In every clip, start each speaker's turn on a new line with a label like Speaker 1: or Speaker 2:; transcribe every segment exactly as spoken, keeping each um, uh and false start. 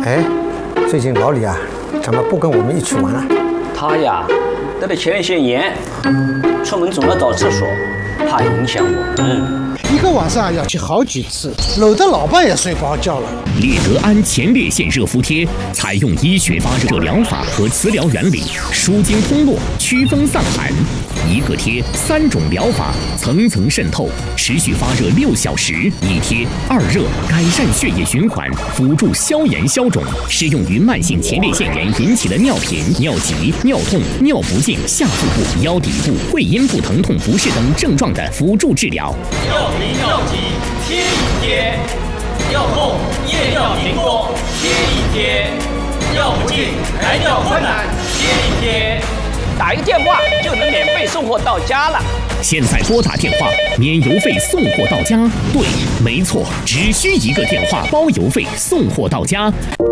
Speaker 1: 哎，最近老李啊，怎么不跟我们一起玩了？
Speaker 2: 他呀，得了前列腺炎，出门总要找厕所，怕影响我们。
Speaker 3: 一个晚上要去好几次，搂得老伴也睡不着觉了。
Speaker 4: 列德安前列腺热敷贴采用医学发热疗法和磁疗原理，舒筋通络，祛风散寒。一个贴三种疗法，层层渗透，持续发热六小时。一贴二热，改善血液循环，辅助消炎消肿，适用于慢性前列腺炎引起的尿频、尿急、尿痛、尿不尽、下腹部、腰底部、会阴部疼痛不适等症状的辅助治疗。
Speaker 5: 尿频尿急贴一贴，尿痛夜尿频多贴一贴，尿不尽排尿困难贴一贴。
Speaker 2: 打一个电话就能免费送货到家了。
Speaker 4: 现在拨打电话免邮费送货到家。对，没错，只需一个电话包邮费送货到家。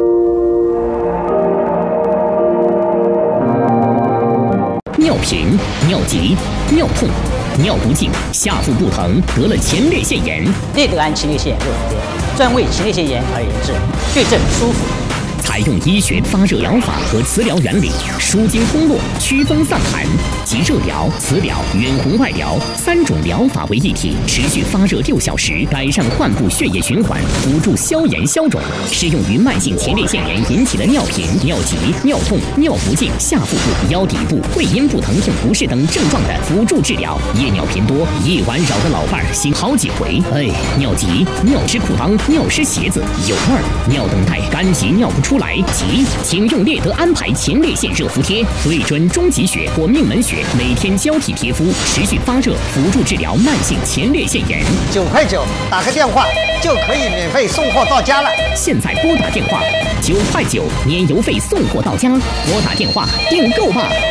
Speaker 4: 尿频、尿急、尿痛、尿不尽、下腹部疼，得了前列腺炎。
Speaker 6: 列德安前列腺热敷贴，专为前列腺炎而研制，对症舒服。
Speaker 4: 采用医学发热疗法和磁疗原理，舒筋通络，祛风散寒，集热疗、磁疗、远红外疗三种疗法为一体，持续发热六小时，改善患部血液循环，辅助消炎消肿，适用于慢性前列腺炎引起的尿频、尿急、尿痛、尿不尽、下腹部、腰底部、会阴部疼痛不适等症状的辅助治疗。夜尿频多，夜晚扰得老伴儿醒好几回，哎，尿急、尿湿裤裆、尿湿鞋子、有味儿、尿等待、干急尿不出来。急，请用列德安排前列腺热敷贴，对准中极穴或命门穴，每天交替贴敷，持续发热，辅助治疗慢性前列腺炎。
Speaker 3: 九块九，打个电话就可以免费送货到家了。
Speaker 4: 现在拨打电话九块九，年邮费送货到家。拨打电话订购吧。